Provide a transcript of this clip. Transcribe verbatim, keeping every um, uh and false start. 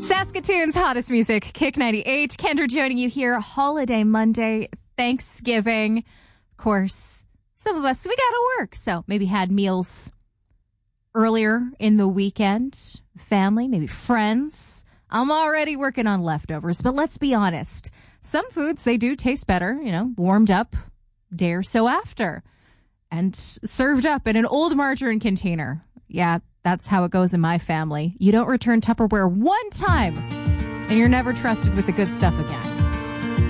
Saskatoon's hottest music, Kick ninety-eight. Kendra joining you here, Holiday Monday, Thanksgiving. Of course, some of us, we got to work, so maybe had meals earlier in the weekend. Family, maybe friends. I'm already working on leftovers, but let's be honest. Some foods, they do taste better, you know, warmed up a day or so after and served up in an old margarine container. Yeah, that's how it goes in my family. You don't return Tupperware one time and you're never trusted with the good stuff again.